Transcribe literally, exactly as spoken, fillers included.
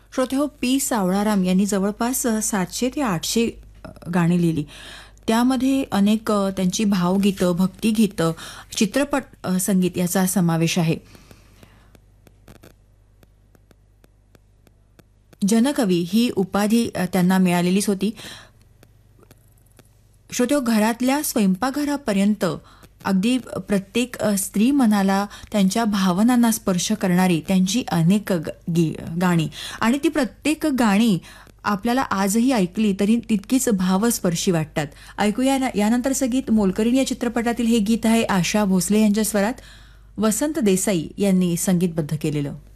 श्रोते पी सावळाराम यांनी जवळपास सातशे ते आठशे गाणी लिहिली. त्यामध्ये अनेक त्यांची भावगीतं, भक्तिगीतं, चित्रपट संगीत याचा समावेश आहे. जनकवी ही उपाधी त्यांना मिळालेलीच होती. श्रोते घरातल्या स्वयंपाकघरापर्यंत अगदी प्रत्येक स्त्री मनाला त्यांच्या भावनांना स्पर्श करणारी त्यांची अनेक गाणी आणि ती प्रत्येक गाणी आपल्याला आजही ऐकली तरी तितकीच भावस्पर्शी वाटतात. ऐकूया यानंतरचं गीत. मोलकरीण या चित्रपटातील हे गीत आहे आशा भोसले यांच्या स्वरात, वसंत देसाई यांनी संगीतबद्ध केलेलं.